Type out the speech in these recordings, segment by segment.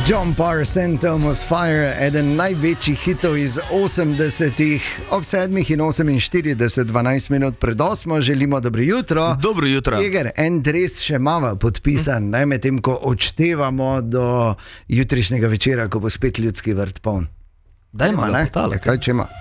John Parr, St. Elmo's Fire, eden največjih hitov iz 80-ih, ob 7:48, 12 minut pred 8, želimo dobro jutro. Dobro jutro. Jeger, en dres še mava podpisan, medtem ko odštevamo do jutrišnjega večera, ko bo spet Ljudski vrt poln. Dajmo, ne? Ja, kaj če ima?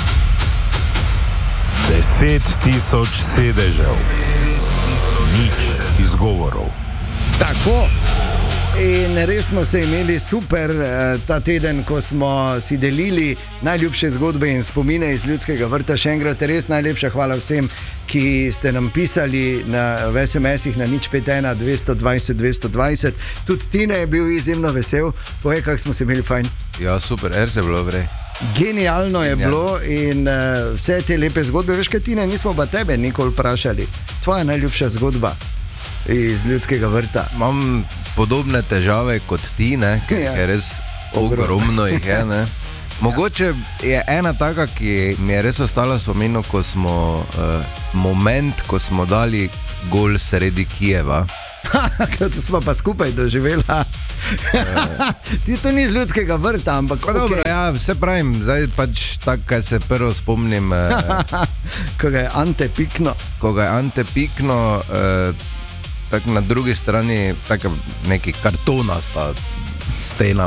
10.000 sedežev, nič izgovorov. Tako. In res smo se imeli super ta teden, ko smo si delili najljubše zgodbe in spomine iz Ljudskega vrta. Še enkrat res najlepša hvala vsem, ki ste nam pisali v SMS-ih na 051 220 220. Tudi Tine je bil izjemno vesel. Povej, kako smo se imeli fajn. Ja, super, se je bilo vrej. Genialno je bilo in vse te lepe zgodbe. Veš kaj, Tine, nismo pa tebe nikoli vprašali. Tvoja najljubša zgodba iz Ljudskega vrta. Imam podobne težave kot ti, ne? Ker je res ogromno jih je, ne? Mogoče je ena taka, ki mi je res ostala v spominu, ko smo moment, ko smo dali gol sredi Kijeva. To smo pa skupaj doživela. Ti to ni iz Ljudskega vrta, ampak pa dobro, ja, vse pravim, zdaj pač tako, kaj se prvo spomnim. Ko ga je Ante pikno. Tako na drugi strani, tako neki kartonasta stena.